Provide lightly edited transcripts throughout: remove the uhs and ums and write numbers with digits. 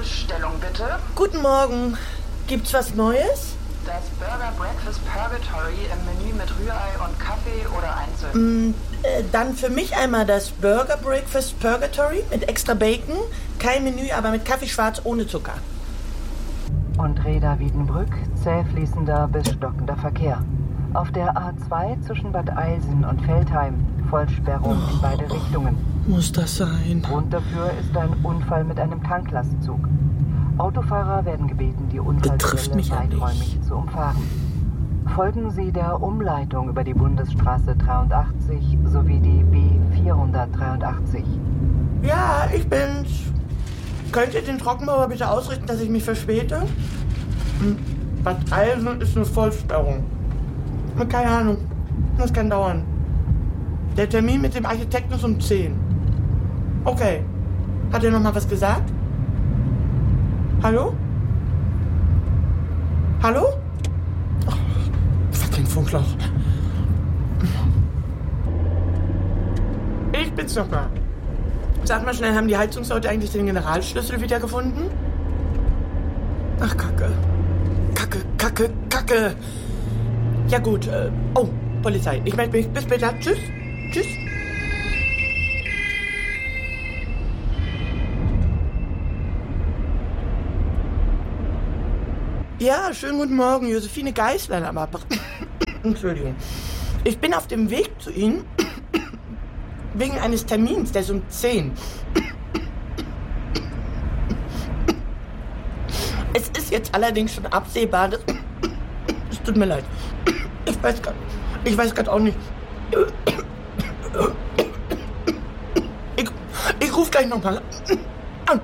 Bestellung bitte. Guten Morgen. Gibt's was Neues? Das Burger Breakfast Purgatory im Menü mit Rührei und Kaffee oder einzeln? Dann für mich einmal das Burger Breakfast Purgatory mit extra Bacon. Kein Menü, aber mit Kaffee schwarz ohne Zucker. Und Reda Wiedenbrück, zäh fließender bis stockender Verkehr. Auf der A2 zwischen Bad Eilsen und Veltheim Vollsperrung in beide Richtungen. Muss das sein? Grund dafür ist ein Unfall mit einem Tanklastzug. Autofahrer werden gebeten, die Unfallstelle weiträumig zu umfahren. Folgen Sie der Umleitung über die Bundesstraße 83 sowie die B483. Ja, ich bin's. Könnt ihr den Trockenbauer bitte ausrichten, dass ich mich verspäte? Bad Eilsen ist eine Vollsperrung. Keine Ahnung. Das kann dauern. Der Termin mit dem Architekten ist um 10. Okay. Hat er noch mal was gesagt? Hallo? Hallo? Oh, fucking Funkloch. Ich bin's noch mal. Sag mal schnell, haben die Heizungsleute eigentlich den Generalschlüssel wiedergefunden? Ach, Kacke. Kacke. Ja gut, oh, Polizei. Ich melde mich. Bis später. Tschüss. Ja, schönen guten Morgen, Josephine Geisler am Apparat. Entschuldigung. Ich bin auf dem Weg zu Ihnen wegen eines Termins, der ist um 10. Es ist jetzt allerdings schon absehbar, dass... Es tut mir leid. Ich weiß gerade auch nicht. Ich rufe gleich nochmal an.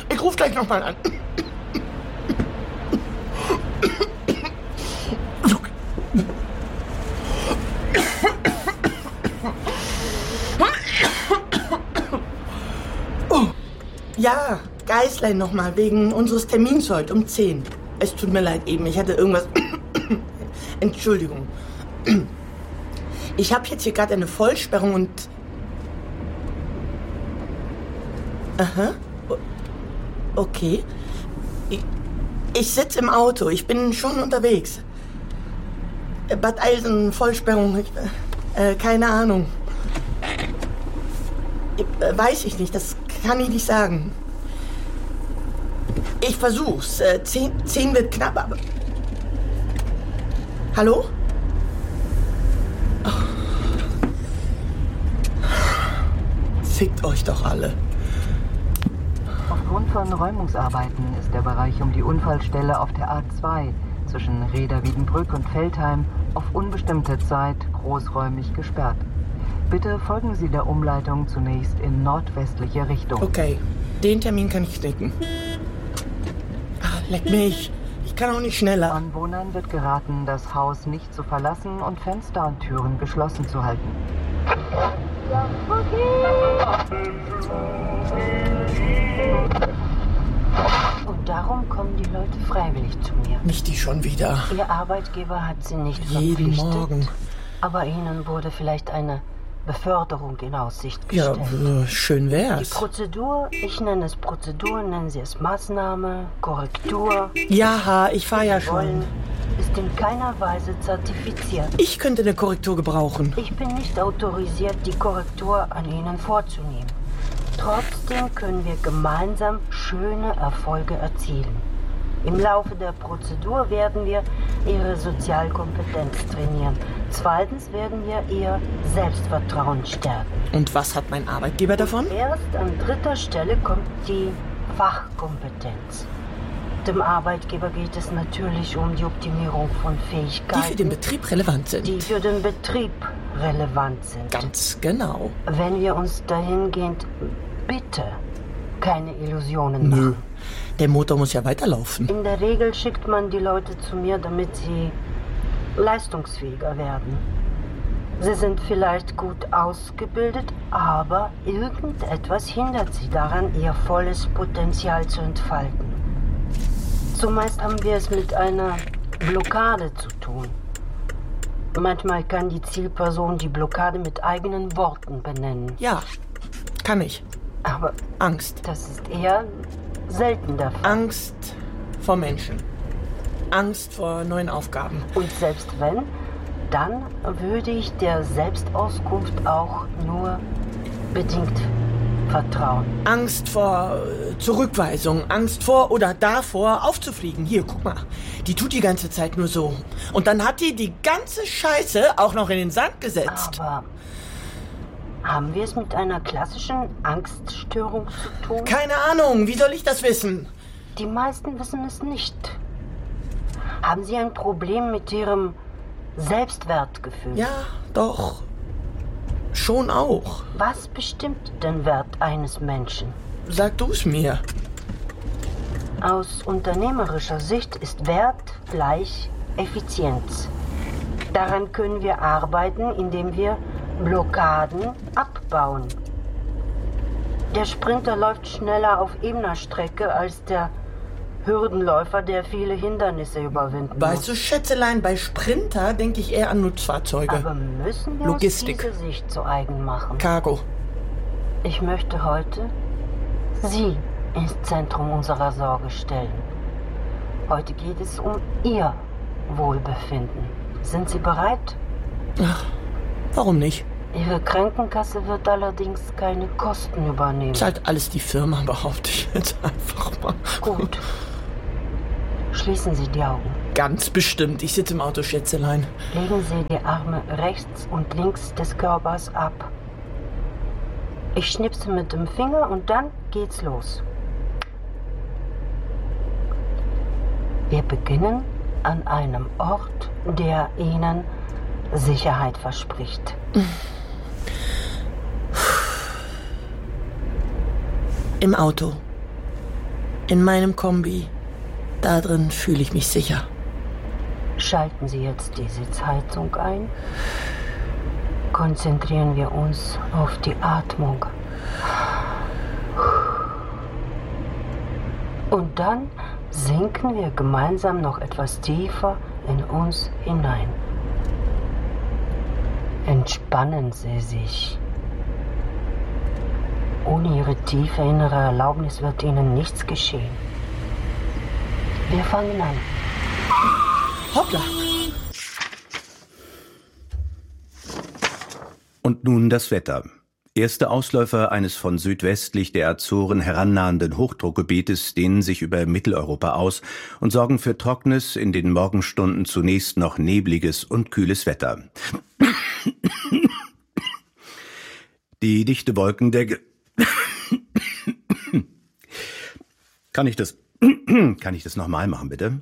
Oh. Ja, Geislein nochmal, wegen unseres Termins heute um 10. Es tut mir leid eben, ich hatte irgendwas... Entschuldigung. Ich habe jetzt hier gerade eine Vollsperrung und... Aha. Okay. Ich sitze im Auto. Ich bin schon unterwegs. Bad Eilsen, Vollsperrung. Keine Ahnung. Weiß ich nicht. Das kann ich nicht sagen. Ich versuch's. 10 wird knapp, aber... Hallo? Oh. Fickt euch doch alle. Aufgrund von Räumungsarbeiten ist der Bereich um die Unfallstelle auf der A2 zwischen Reda Wiedenbrück und Veltheim auf unbestimmte Zeit großräumig gesperrt. Bitte folgen Sie der Umleitung zunächst in nordwestliche Richtung. Okay, den Termin kann ich knicken. Leck mich. Ich kann auch nicht schneller. Anwohnern wird geraten, das Haus nicht zu verlassen und Fenster und Türen geschlossen zu halten. Und darum kommen die Leute freiwillig zu mir. Nicht die schon wieder. Ihr Arbeitgeber hat sie nicht Jeden verpflichtet. Morgen. Aber ihnen wurde vielleicht eine Beförderung in Aussicht gestellt. Ja, schön Die wär's. Prozedur, ich nenne es Prozedur, nennen Sie es Maßnahme, Korrektur. Ja, ich fahr ja Wollen, schon. ist in keiner Weise zertifiziert. Ich könnte eine Korrektur gebrauchen. Ich bin nicht autorisiert, die Korrektur an Ihnen vorzunehmen. Trotzdem können wir gemeinsam schöne Erfolge erzielen. Im Laufe der Prozedur werden wir Ihre Sozialkompetenz trainieren. Zweitens werden wir Ihr Selbstvertrauen stärken. Und was hat mein Arbeitgeber davon? Erst an dritter Stelle kommt die Fachkompetenz. Dem Arbeitgeber geht es natürlich um die Optimierung von Fähigkeiten, Die für den Betrieb relevant sind. die für den Betrieb relevant sind. Ganz genau. Wenn wir uns dahingehend bitte keine Illusionen Nö, machen. der Motor muss ja weiterlaufen. In der Regel schickt man die Leute zu mir, damit sie leistungsfähiger werden. Sie sind vielleicht gut ausgebildet, aber irgendetwas hindert sie daran, ihr volles Potenzial zu entfalten. Zumeist haben wir es mit einer Blockade zu tun. Manchmal kann die Zielperson die Blockade mit eigenen Worten benennen. Ja, kann ich. Aber Angst. das ist eher selten der Fall. Angst vor Menschen. Angst vor neuen Aufgaben. Und selbst wenn, dann würde ich der Selbstauskunft auch nur bedingt vertrauen. Angst vor Zurückweisung, Angst vor oder davor aufzufliegen. Hier, guck mal, die tut die ganze Zeit nur so. Und dann hat die ganze Scheiße auch noch in den Sand gesetzt. Aber haben wir es mit einer klassischen Angststörung zu tun? Keine Ahnung, wie soll ich das wissen? Die meisten wissen es nicht. Haben Sie ein Problem mit Ihrem Selbstwertgefühl? Ja, doch. Schon auch. Was bestimmt den Wert eines Menschen? Sag du's mir. Aus unternehmerischer Sicht ist Wert gleich Effizienz. Daran können wir arbeiten, indem wir Blockaden abbauen. Der Sprinter läuft schneller auf ebener Strecke als der Hürdenläufer, der viele Hindernisse überwinden muss. Weißt du, Schätzelein, bei Sprinter denke ich eher an Nutzfahrzeuge. Aber müssen wir Logistik. uns diese Sicht zu eigen machen? Cargo. Ich möchte heute Sie ins Zentrum unserer Sorge stellen. Heute geht es um Ihr Wohlbefinden. Sind Sie bereit? Ach, warum nicht? Ihre Krankenkasse wird allerdings keine Kosten übernehmen. Zahlt alles die Firma, behaupte ich jetzt einfach mal. Gut. Schließen Sie die Augen. Ganz bestimmt. Ich sitze im Auto, Schätzelein. Legen Sie die Arme rechts und links des Körpers ab. Ich schnipse mit dem Finger und dann geht's los. Wir beginnen an einem Ort, der Ihnen Sicherheit verspricht. Im Auto. In meinem Kombi. Da drin fühle ich mich sicher. Schalten Sie jetzt die Sitzheizung ein. Konzentrieren wir uns auf die Atmung. Und dann sinken wir gemeinsam noch etwas tiefer in uns hinein. Entspannen Sie sich. Ohne Ihre tiefe innere Erlaubnis wird Ihnen nichts geschehen. Wir fangen an. Hoppla! Und nun das Wetter. Erste Ausläufer eines von südwestlich der Azoren herannahenden Hochdruckgebietes dehnen sich über Mitteleuropa aus und sorgen für trockenes, in den Morgenstunden zunächst noch nebliges und kühles Wetter. Die dichte Wolkendecke... Kann ich das nochmal machen, bitte?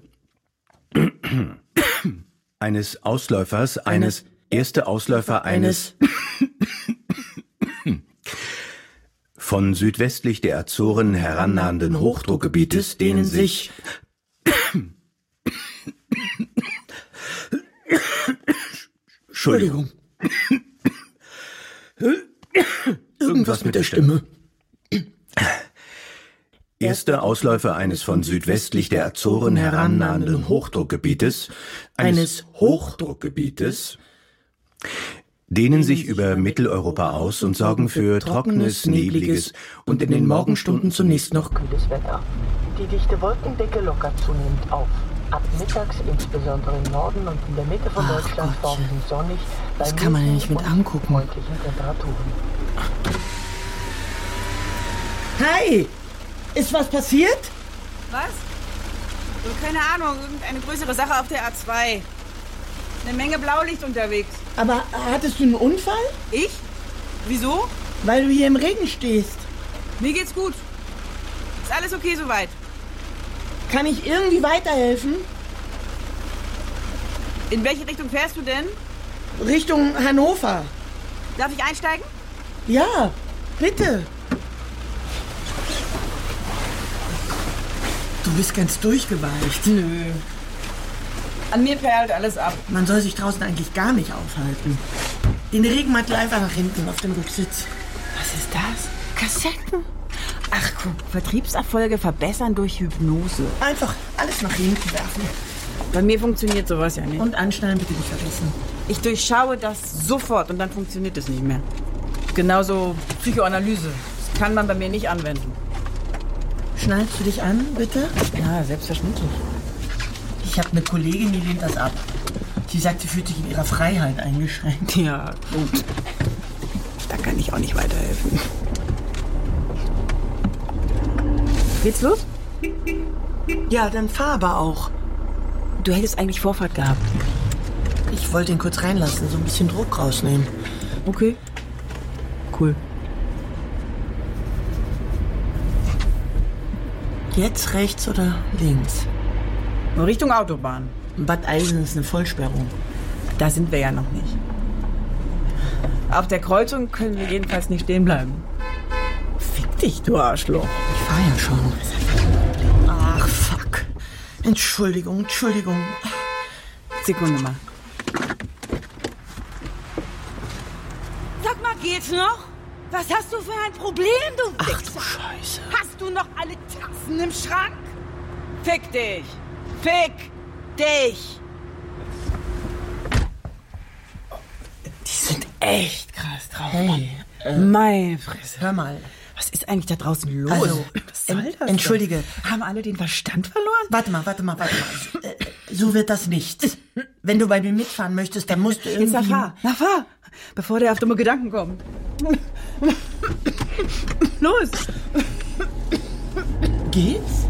Erste Ausläufer eines von südwestlich der Azoren herannahenden Hochdruckgebietes dehnen sich Entschuldigung. Irgendwas mit der Stimme. Erste Ausläufer eines von südwestlich der Azoren herannahenden Hochdruckgebietes, dehnen sich über Mitteleuropa aus und sorgen für trockenes, nebliges und in den Morgenstunden zunächst noch kühles Wetter. Die dichte Wolkendecke lockert zunehmend auf. Ab mittags, insbesondere im Norden und in der Mitte von Deutschland, formen sie sonnig bei das kann man ja nicht mit angucken. freundlichen Temperaturen. Hi! Ist was passiert? Was? Keine Ahnung, irgendeine größere Sache auf der A2. Eine Menge Blaulicht unterwegs. Aber hattest du einen Unfall? Ich? Wieso? Weil du hier im Regen stehst. Mir geht's gut. Ist alles okay soweit. Kann ich irgendwie weiterhelfen? In welche Richtung fährst du denn? Richtung Hannover. Darf ich einsteigen? Ja, bitte. Du bist ganz durchgeweicht. Nö. An mir perlt alles ab. Man soll sich draußen eigentlich gar nicht aufhalten. Den Regenmantel einfach nach hinten auf dem Rücksitz. Was ist das? Kassetten? Ach guck, Vertriebserfolge verbessern durch Hypnose. Einfach alles nach hinten werfen. Bei mir funktioniert sowas ja nicht. Und anschnallen bitte nicht vergessen. Ich durchschaue das sofort und dann funktioniert es nicht mehr. Genauso Psychoanalyse. Das kann man bei mir nicht anwenden. Schnallst du dich an, bitte? Ja, selbstverständlich. Ich habe eine Kollegin, die lehnt das ab. Sie sagt, sie fühlt sich in ihrer Freiheit eingeschränkt. Ja, gut. Da kann ich auch nicht weiterhelfen. Geht's los? Ja, dann fahr aber auch. Du hättest eigentlich Vorfahrt gehabt. Ich wollte ihn kurz reinlassen, so ein bisschen Druck rausnehmen. Okay. Cool. Jetzt rechts oder links? Richtung Autobahn. Bad Eilsen ist eine Vollsperrung. Da sind wir ja noch nicht. Auf der Kreuzung können wir jedenfalls nicht stehen bleiben. Fick dich, du Arschloch. Ich fahr ja schon. Ach, fuck. Entschuldigung. Sekunde mal. Sag mal, geht's noch? Was hast du für ein Problem, du Wichser? Ach du Scheiße. Hast du noch alle Tassen im Schrank? Fick dich! Fick dich! Die sind echt krass drauf. Hey, Meine Fresse. hör mal. Was ist eigentlich da draußen los? Also, was soll das entschuldige. denn? Haben alle den Verstand verloren? Warte mal. So wird das nichts. Wenn du bei mir mitfahren möchtest, dann musst du irgendwie... Jetzt na fahr, bevor der auf dumme Gedanken kommt. Los! Geht's?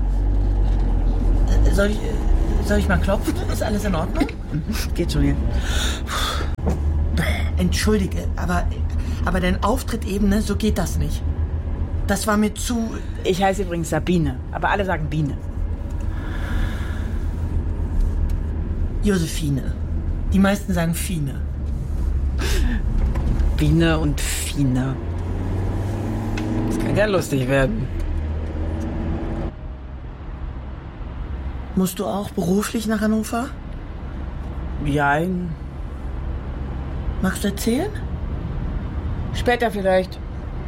Soll ich mal klopfen? Ist alles in Ordnung? Geht schon hier. Entschuldige, aber dein Auftritt eben, ne, so geht das nicht. Das war mir zu... Ich heiße übrigens Sabine, aber alle sagen Biene. Josephine. Die meisten sagen Fine. Biene und Fine. Das kann ja lustig werden. Musst du auch beruflich nach Hannover? Ja, Magst du erzählen? später vielleicht.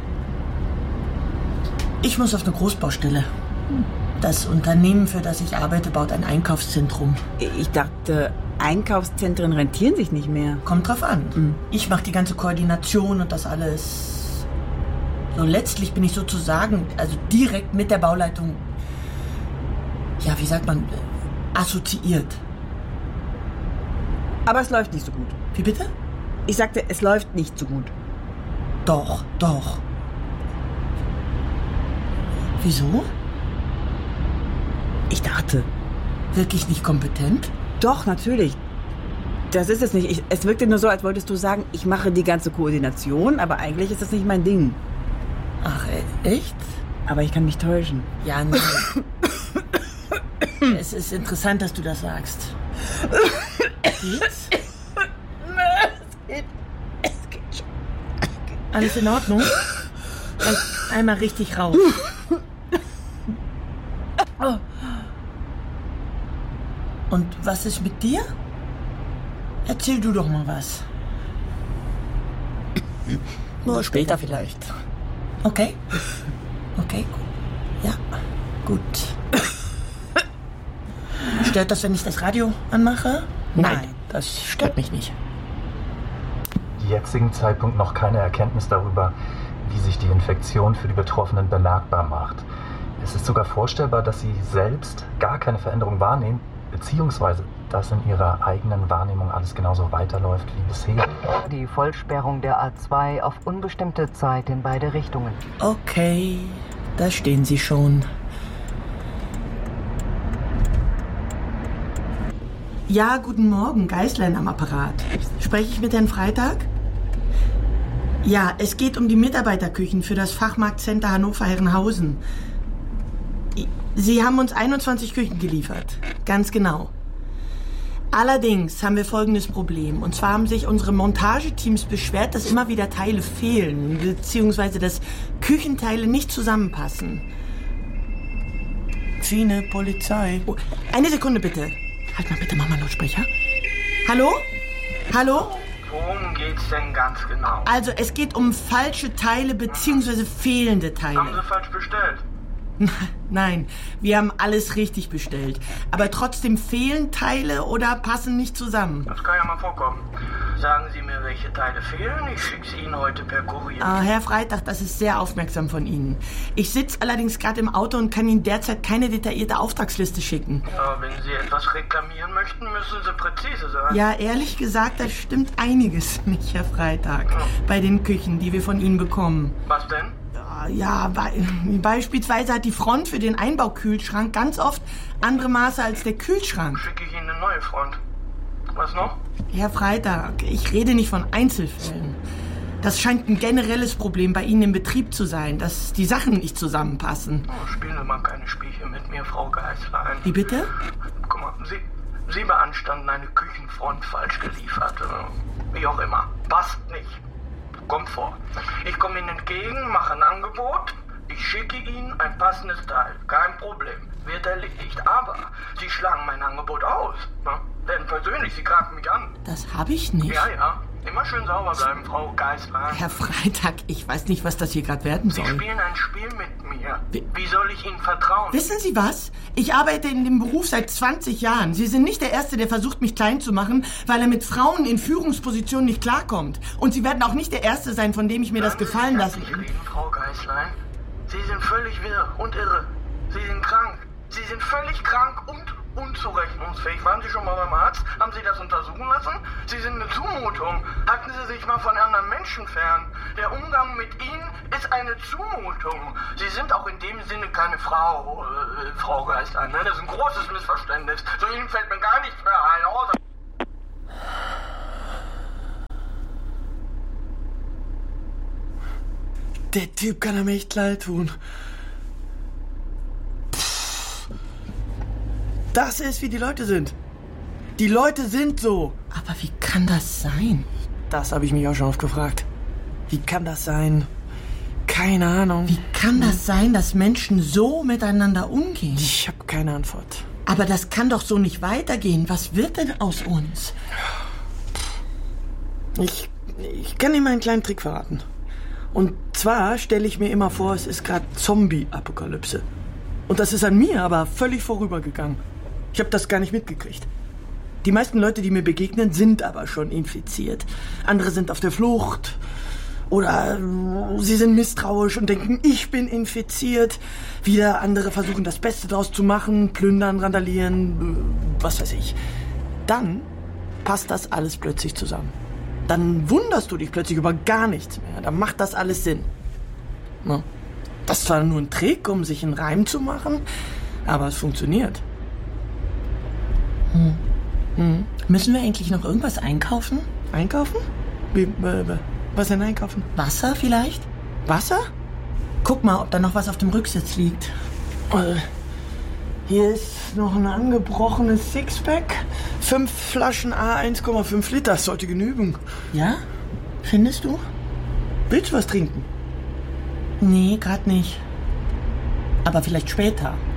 Ich muss auf eine Großbaustelle. Das Unternehmen, für das ich arbeite, baut ein Einkaufszentrum. Ich dachte, Einkaufszentren rentieren sich nicht mehr. Kommt drauf an. Ich mache die ganze Koordination und das alles. So letztlich bin ich sozusagen, also direkt mit der Bauleitung, ja, wie sagt man, assoziiert. Aber es läuft nicht so gut. Wie bitte? Ich sagte, es läuft nicht so gut. Doch. Wieso? Ich dachte. Wirklich nicht kompetent? Doch, natürlich. Das ist es nicht. Es wirkte nur so, als wolltest du sagen, ich mache die ganze Koordination, aber eigentlich ist das nicht mein Ding. Ach, echt? Aber ich kann mich täuschen. Ja, nein. Es ist interessant, dass du das sagst. Geht's? Es geht schon. Alles in Ordnung? Einmal richtig raus. Und was ist mit dir? Erzähl du doch mal was. Nur später vielleicht. Okay? Okay, gut. Ja, gut. Stört das, wenn ich das Radio anmache? Nein, das stört mich nicht. Jetzigen Zeitpunkt noch keine Erkenntnis darüber, wie sich die Infektion für die Betroffenen bemerkbar macht. Es ist sogar vorstellbar, dass sie selbst gar keine Veränderung wahrnehmen, beziehungsweise dass in ihrer eigenen Wahrnehmung alles genauso weiterläuft wie bisher. Die Vollsperrung der A2 auf unbestimmte Zeit in beide Richtungen. Okay, da stehen sie schon. Ja, guten Morgen, Geißlein am Apparat. Spreche ich mit Herrn Freitag? Ja, es geht um die Mitarbeiterküchen für das Fachmarktcenter Hannover-Herrenhausen. Sie haben uns 21 Küchen geliefert. Ganz genau. Allerdings haben wir folgendes Problem. Und zwar haben sich unsere Montageteams beschwert, dass immer wieder Teile fehlen, beziehungsweise dass Küchenteile nicht zusammenpassen. Fine, Polizei. Oh, eine Sekunde bitte. Halt mal bitte, mach mal Lautsprecher. Hallo? Hallo? Worum geht's denn ganz genau? Also, es geht um falsche Teile beziehungsweise fehlende Teile. Haben Sie falsch bestellt? Nein, wir haben alles richtig bestellt. Aber trotzdem fehlen Teile oder passen nicht zusammen. Das kann ja mal vorkommen. Sagen Sie mir, welche Teile fehlen. Ich schicke sie Ihnen heute per Kurier. Herr Freitag, das ist sehr aufmerksam von Ihnen. Ich sitze allerdings gerade im Auto und kann Ihnen derzeit keine detaillierte Auftragsliste schicken. Ja, wenn Sie etwas reklamieren möchten, müssen Sie präzise sein. Ja, ehrlich gesagt, da stimmt einiges nicht, Herr Freitag, bei den Küchen, die wir von Ihnen bekommen. Was denn? Ja, beispielsweise hat die Front für den Einbaukühlschrank ganz oft andere Maße als der Kühlschrank. Schicke ich Ihnen eine neue Front. Was noch? Herr Freitag, ich rede nicht von Einzelfällen. Das scheint ein generelles Problem bei Ihnen im Betrieb zu sein, dass die Sachen nicht zusammenpassen. Oh, spielen Sie mal keine Spielchen mit mir, Frau Geißlein. Wie bitte? Guck mal, Sie beanstanden eine Küchenfront falsch geliefert. Wie auch immer. Passt nicht. Kommt vor. Ich komme Ihnen entgegen, mache ein Angebot. Ich schicke Ihnen ein passendes Teil. Kein Problem. Wird erledigt. Aber Sie schlagen mein Angebot aus. Werden persönlich, Sie greifen mich an. Das habe ich nicht. Ja. Immer schön sauber bleiben, Frau Geißlein. Herr Freitag, ich weiß nicht, was das hier gerade werden soll. Sie spielen ein Spiel mit mir. Wie soll ich Ihnen vertrauen? Wissen Sie was? Ich arbeite in dem Beruf seit 20 Jahren. Sie sind nicht der Erste, der versucht, mich klein zu machen, weil er mit Frauen in Führungspositionen nicht klarkommt. Und Sie werden auch nicht der Erste sein, von dem ich mir das gefallen lasse. Sie reden, Frau Geißlein. Sie sind völlig wirr und irre. Sie sind krank. Sie sind völlig krank und unzurechnungsfähig. Waren Sie schon mal beim Arzt? Haben Sie das untersuchen lassen? Sie sind eine Zumutung. Halten Sie sich mal von anderen Menschen fern. Der Umgang mit Ihnen ist eine Zumutung. Sie sind auch in dem Sinne keine Frau, Frau Geißlein. Ne? Das ist ein großes Missverständnis. Zu Ihnen fällt mir gar nichts mehr ein. Außer Der Typ kann mir echt leid tun. Das ist, wie die Leute sind. Die Leute sind so. Aber wie kann das sein? Das habe ich mich auch schon oft gefragt. Wie kann das sein? Keine Ahnung. Wie kann das sein, dass Menschen so miteinander umgehen? Ich habe keine Antwort. Aber das kann doch so nicht weitergehen. Was wird denn aus uns? Ich kann Ihnen mal einen kleinen Trick verraten. Und zwar stelle ich mir immer vor, es ist gerade Zombie-Apokalypse. Und das ist an mir aber völlig vorübergegangen. Ich habe das gar nicht mitgekriegt. Die meisten Leute, die mir begegnen, sind aber schon infiziert. Andere sind auf der Flucht. Oder sie sind misstrauisch und denken, ich bin infiziert. Wieder andere versuchen, das Beste draus zu machen, plündern, randalieren, was weiß ich. Dann passt das alles plötzlich zusammen. Dann wunderst du dich plötzlich über gar nichts mehr. Dann macht das alles Sinn. Das ist zwar nur ein Trick, um sich einen Reim zu machen, aber es funktioniert. Müssen wir eigentlich noch irgendwas einkaufen? Einkaufen? Was denn einkaufen? Wasser vielleicht? Wasser? Guck mal, ob da noch was auf dem Rücksitz liegt. Hier ist noch ein angebrochenes Sixpack. 5 Flaschen A1,5 Liter. Das sollte genügen. Ja? Findest du? Willst du was trinken? Nee, gerade nicht. Aber vielleicht später.